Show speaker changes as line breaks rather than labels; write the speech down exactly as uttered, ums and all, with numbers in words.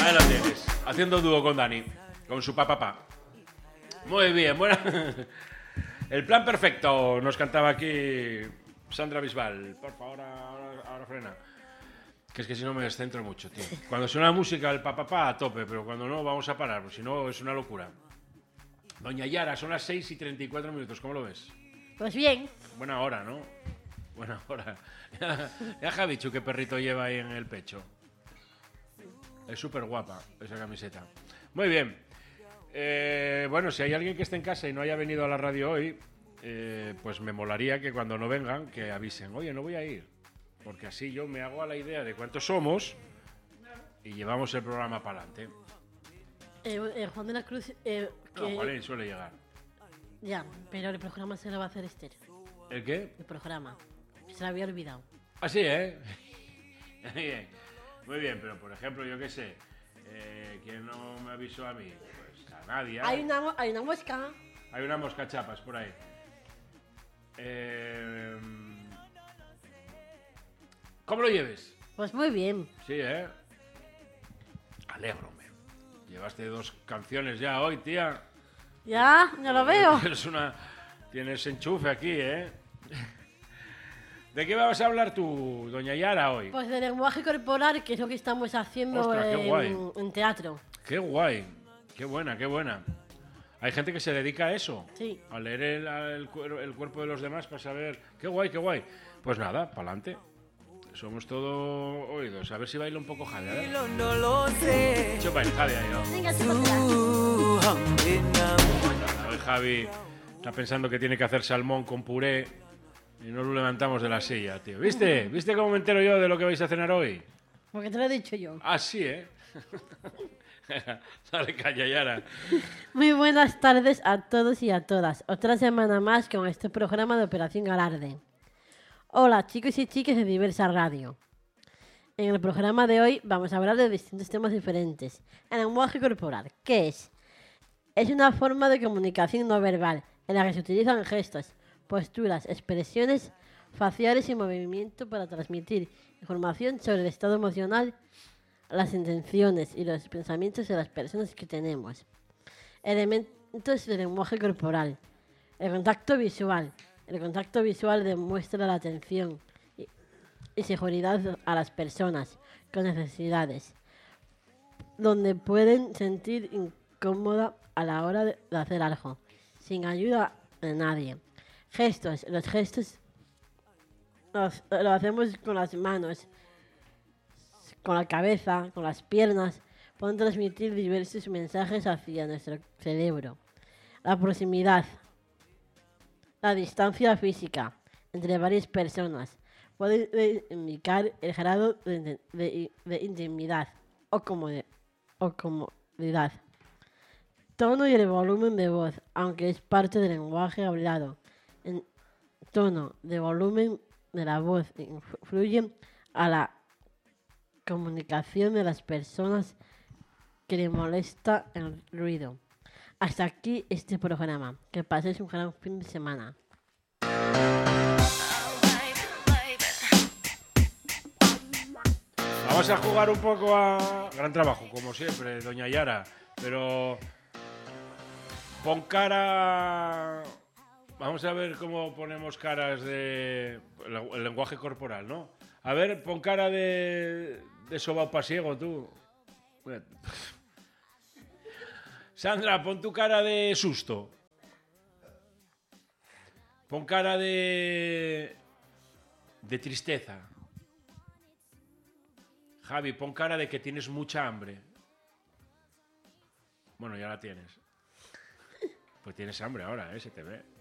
Ahí lo tienes, haciendo dúo con Dani, con su papá. Muy bien, bueno. El plan perfecto, nos cantaba aquí Sandra Bisbal. Por favor, ahora, ahora frena. Que es que si no me descentro mucho, tío. Cuando suena la música, el papá a tope, pero cuando no, vamos a parar, porque si no es una locura. Doña Yara, son las seis y treinta y cuatro minutos, ¿cómo lo ves?
Pues bien.
Buena hora, ¿no? Buena hora. Ya Javichu, qué perrito lleva ahí en el pecho. Es súper guapa esa camiseta. Muy bien. Eh, bueno, si hay alguien que esté en casa y no haya venido a la radio hoy, eh, pues me molaría que cuando no vengan, que avisen. Oye, no voy a ir. Porque así yo me hago a la idea de cuántos somos y llevamos el programa para adelante.
Eh, eh, Juan de la Cruz... Eh, que...
No, Juanín suele llegar.
Ya, pero el programa se lo va a hacer Esther.
¿El qué?
El programa. Se lo había olvidado.
Ah, sí, ¿eh? Muy bien. Muy bien, pero por ejemplo, yo qué sé, eh, ¿quién no me avisó a mí? Pues a nadie.
Hay una, mo- hay una mosca.
Hay una mosca chapas por ahí. Eh, ¿Cómo lo lleves?
Pues muy bien.
Sí, ¿eh? Alégrome. Llevaste dos canciones ya hoy, tía.
Ya, ya lo veo.
Es una... Tienes enchufe aquí, ¿eh? ¿De qué vas a hablar tú, doña Yara, hoy?
Pues de lenguaje corporal, que es lo que estamos haciendo
Ostras, qué guay.
en, en teatro.
Qué guay. Qué buena, qué buena. Hay gente que se dedica a eso.
Sí.
A leer el, el cuer- el cuerpo de los demás para saber... Qué guay, qué guay. Pues nada, pa'lante. Somos todo oídos. A ver si baila un poco Jade. A ver.
No lo sé.
Chupa el Jade ahí, ¿no?
Venga, chúpatela.
Tú,
Hoy Javi está pensando que tiene que hacer salmón con puré y no lo levantamos de la silla, tío. ¿Viste? ¿Viste cómo me entero yo de lo que vais a cenar hoy?
Porque te lo he dicho yo.
Ah, sí, ¿eh? Dale, calla, Yara.
Muy buenas tardes a todos y a todas. Otra semana más con este programa de Operación Galarde. Hola, chicos y chicas de Diversa Radio. En el programa de hoy vamos a hablar de distintos temas diferentes. El lenguaje corporal, ¿qué es? Es una forma de comunicación no verbal en la que se utilizan gestos, posturas, expresiones faciales y movimiento para transmitir información sobre el estado emocional, las intenciones y los pensamientos de las personas que tenemos. Elementos del lenguaje corporal. El contacto visual. El contacto visual demuestra la atención y, y seguridad a las personas con necesidades, donde pueden sentir incómoda a la hora de, de hacer algo, sin ayuda de nadie. Gestos. Los gestos los, lo hacemos con las manos, con la cabeza, con las piernas. Pueden transmitir diversos mensajes hacia nuestro cerebro. La proximidad. La distancia física entre varias personas puede indicar el grado de, de, de intimidad o, comod, o comodidad. Tono y el volumen de voz, aunque es parte del lenguaje hablado. El tono de volumen de la voz influye a la comunicación de las personas que le molesta el ruido. Hasta aquí este programa. Que paséis un gran fin de semana.
Vamos a jugar un poco a... Gran trabajo, como siempre, doña Yara. Pero... Pon cara... Vamos a ver cómo ponemos caras de... El lenguaje corporal, ¿no? A ver, pon cara de... De sobao pasiego, tú. Sandra, pon tu cara de susto. Pon cara de... De tristeza. Javi, pon cara de que tienes mucha hambre. Bueno, ya la tienes. Pues tienes hambre ahora, ¿eh? Se te ve.